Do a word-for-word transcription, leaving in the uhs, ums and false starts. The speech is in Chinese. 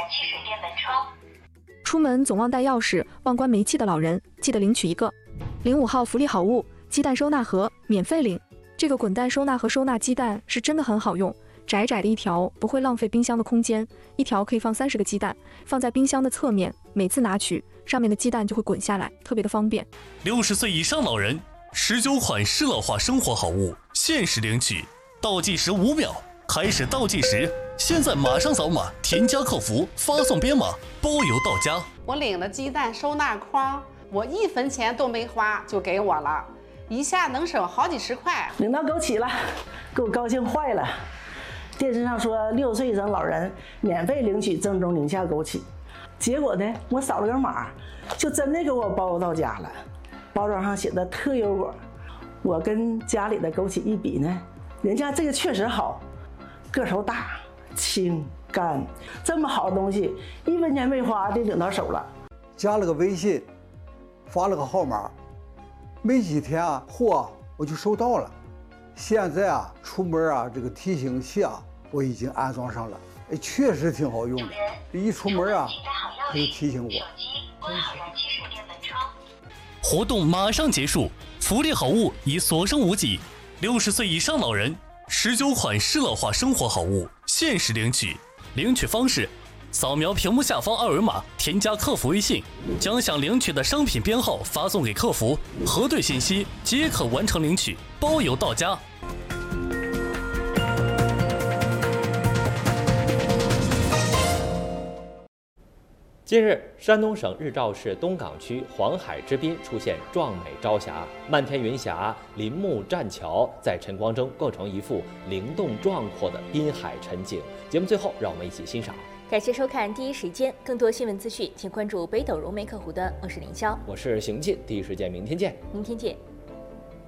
气水电门窗。 出门总忘带钥匙、忘关煤气的老人，记得领取一个零五号福利好物鸡蛋收纳盒，免费领。这个滚蛋收纳盒收纳鸡蛋是真的很好用，窄窄的一条不会浪费冰箱的空间，一条可以放三十个鸡蛋，放在冰箱的侧面，每次拿取上面的鸡蛋就会滚下来，特别的方便。 六十岁以上老人，十九款适乐化生活好物限时领取，倒计时五秒，开始倒计时，现在马上扫码添加客服，发送编码，包邮到家。 我领了鸡蛋收纳筐，我一分钱都没花就给我了，一下能省好几十块。 领到枸杞了，给我高兴坏了。电视上说六十岁以上老人免费领取正宗宁夏枸杞，结果呢，我扫了个码，就真的给我包邮到家了。包装上写的特优果，我跟家里的枸杞一比呢，人家这个确实好，个头大、清干，这么好的东西，一分钱没花就领到手了。 加了个微信，发了个号码，没几天啊，货我就收到了。现在啊，出门啊，这个提醒器啊，我已经安装上了，哎，确实挺好用的。一出门啊，它就提醒我。 活动马上结束，福利好物已所剩无几。六十岁以上老人，十九款适乐化生活好物限时领取。领取方式：扫描屏幕下方二维码，添加客服微信，将想领取的商品编号发送给客服，核对信息即可完成领取，包邮到家。 近日，山东省日照市东岗区黄海之滨出现壮美朝霞，漫天云霞、林木栈桥在晨光中构成一幅灵动壮阔的滨海沉景。节目最后，让我们一起欣赏。 感谢收看第一时间，更多新闻资讯，请关注北斗融媒客户端。我是林霄， 我是邢进，第一时间，明天见， 明天见。